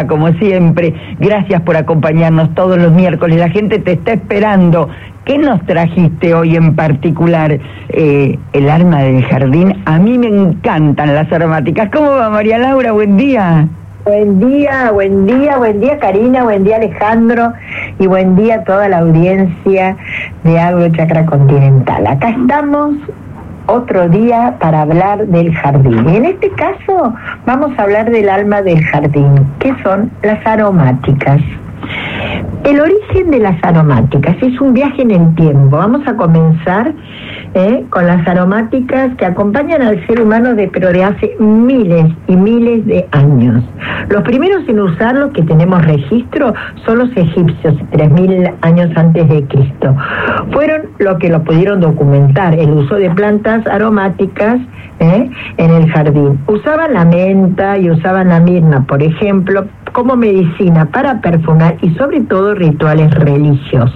día, como siempre. Gracias por acompañarnos todos los miércoles. La gente te está esperando. ¿Qué nos trajiste hoy en particular? El alma del jardín. A mí me encantan las aromáticas. ¿Cómo va, María Laura? Buen día. Buen día, Karina, buen día, Alejandro, y buen día a toda la audiencia de Agrochakra Continental. Acá estamos otro día para hablar del jardín. Y en este caso vamos a hablar del alma del jardín, que son las aromáticas. El origen de las aromáticas es un viaje en el tiempo. Vamos a comenzar con las aromáticas que acompañan al ser humano pero de hace miles y miles de años. Los primeros en usarlo que tenemos registro son los egipcios, 3000 años antes de Cristo. Fueron los que lo pudieron documentar, el uso de plantas aromáticas en el jardín. Usaban la menta y usaban la mirna, por ejemplo, como medicina para perfumar y sobre todo rituales religiosos.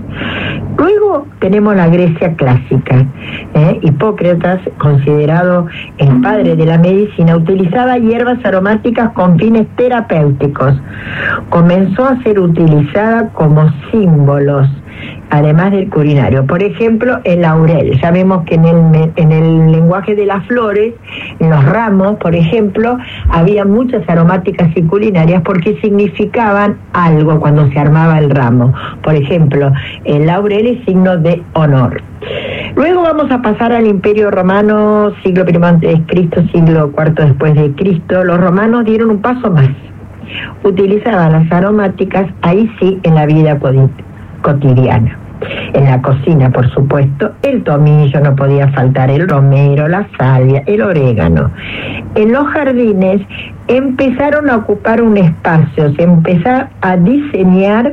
Luego tenemos la Grecia clásica. Hipócrates, considerado el padre de la medicina, utilizaba hierbas aromáticas con fines terapéuticos. Comenzó a ser utilizada como símbolos, además del culinario. Por ejemplo, el laurel. Ya vemos que en el lenguaje de las flores, en los ramos, por ejemplo, había muchas aromáticas y culinarias porque significaban algo cuando se armaba el ramo. Por ejemplo, el laurel es signo de honor. Luego vamos a pasar al Imperio Romano, siglo I antes de Cristo, siglo IV después de Cristo. Los romanos dieron un paso más. Utilizaban las aromáticas, ahí sí, en la vida cotidiana. En la cocina, por supuesto, el tomillo, no podía faltar el romero, la salvia, el orégano. En los jardines empezaron a ocupar un espacio, se empezó a diseñar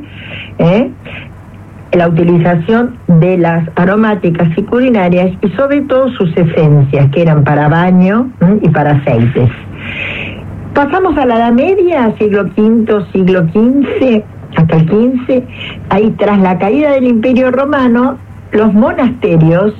la utilización de las aromáticas y culinarias y sobre todo sus esencias, que eran para baño y para aceites. Pasamos a la Edad Media, siglo V, siglo XV, hasta el 15, ahí tras la caída del Imperio Romano, los monasterios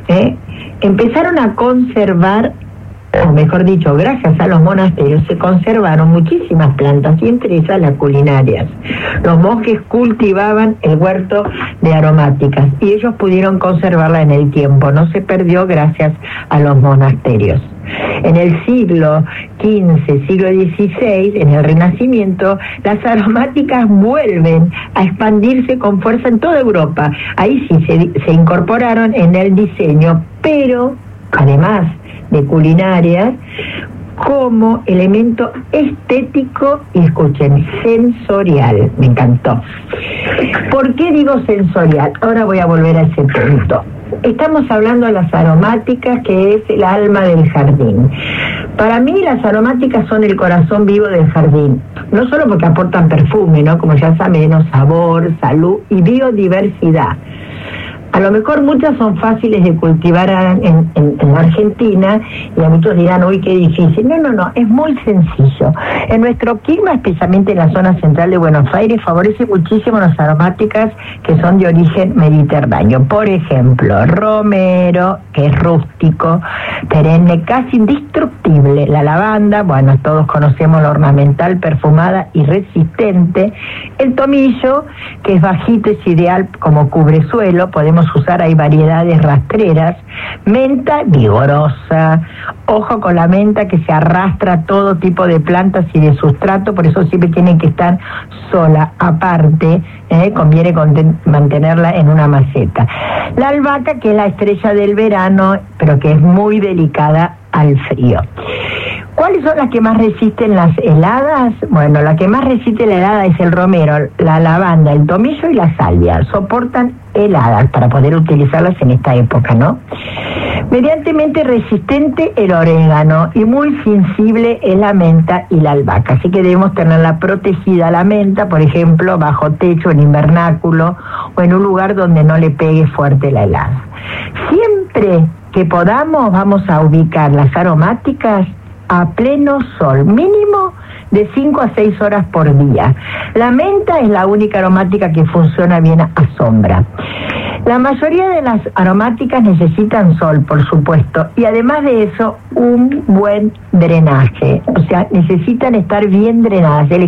empezaron a conservar, o mejor dicho, gracias a los monasterios se conservaron muchísimas plantas y entre esas las culinarias. Los monjes cultivaban el huerto de aromáticas y ellos pudieron conservarla en el tiempo, no se perdió gracias a los monasterios. En el siglo XV, siglo XVI, en el Renacimiento, las aromáticas vuelven a expandirse con fuerza en toda Europa. Ahí sí se incorporaron en el diseño, pero además de culinarias, como elemento estético y, escuchen, sensorial. Me encantó. ¿Por qué digo sensorial? Ahora voy a volver a ese punto. Estamos hablando de las aromáticas, que es el alma del jardín. Para mí las aromáticas son el corazón vivo del jardín, no solo porque aportan perfume, ¿no? Como ya saben, sabor, salud y biodiversidad. A lo mejor muchas son fáciles de cultivar en Argentina y a muchos dirán, uy, qué difícil. No, es muy sencillo. En nuestro clima, especialmente en la zona central de Buenos Aires, favorece muchísimo las aromáticas que son de origen mediterráneo. Por ejemplo, romero, que es rústico, perenne, casi indestructible. La lavanda, bueno, todos conocemos la ornamental, perfumada y resistente. El tomillo, que es bajito, es ideal como cubresuelo, podemos usar, hay variedades rastreras. Menta vigorosa, ojo con la menta que se arrastra a todo tipo de plantas y de sustrato, por eso siempre tiene que estar sola, aparte, conviene mantenerla en una maceta. La albahaca, que es la estrella del verano, pero que es muy delicada al frío. ¿Cuáles son las que más resisten las heladas? Bueno, la que más resiste la helada es el romero, la lavanda, el tomillo y la salvia. Soportan heladas para poder utilizarlas en esta época, ¿no? Mediantemente resistente el orégano y muy sensible es la menta y la albahaca. Así que debemos tenerla protegida la menta, por ejemplo, bajo techo, en invernáculo o en un lugar donde no le pegue fuerte la helada. Siempre que podamos vamos a ubicar las aromáticas a pleno sol, mínimo de 5 a 6 horas por día. La menta es la única aromática que funciona bien a sombra. La mayoría de las aromáticas necesitan sol, por supuesto, y además de eso, un buen drenaje. O sea, necesitan estar bien drenadas.